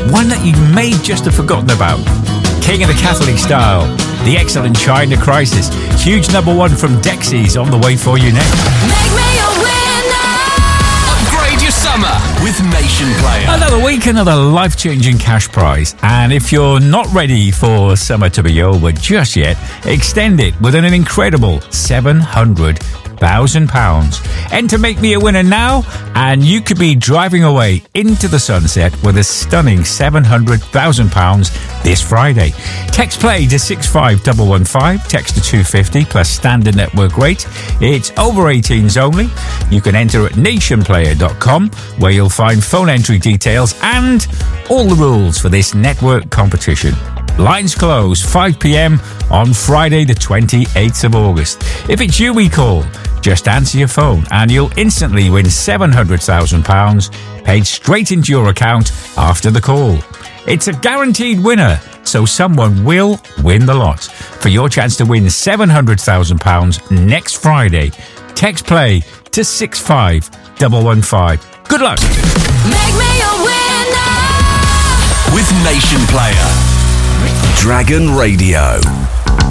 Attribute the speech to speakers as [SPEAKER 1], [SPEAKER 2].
[SPEAKER 1] one that you may just have forgotten about. King of the Catholic Style, the excellent China Crisis. Huge number one from Dexys on the way for you next.
[SPEAKER 2] Make me a winner.
[SPEAKER 3] Upgrade your summer with Nation Player.
[SPEAKER 1] Another week, another life-changing cash prize. And if you're not ready for summer to be over just yet, extend it with an incredible £700,000. Enter Make Me a Winner now, and you could be driving away into the sunset with a stunning £700,000 this Friday. Text play to 65115, text to 250 plus standard network rate. It's over 18s only. You can enter at nationplayer.com, where you'll find phone entry details and all the rules for this network competition. Lines close 5 p.m. on Friday the 28th of August. If it's you we call, just answer your phone and you'll instantly win £700,000 paid straight into your account after the call. It's a guaranteed winner, so someone will win the lot. For your chance to win £700,000 next Friday, text play to 65115. Good luck.
[SPEAKER 2] Make me a winner.
[SPEAKER 3] With Nation Player. Dragon Radio.